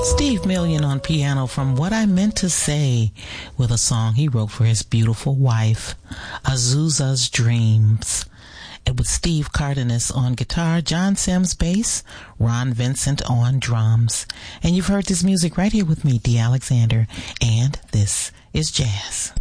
Steve Million on piano from What I Meant to Say with a song he wrote for his beautiful wife, Azusa's Dreams. And with Steve Cardenas on guitar, John Sims bass, Ron Vincent on drums. And you've heard this music right here with me, Dee Alexander, and this is Jazz.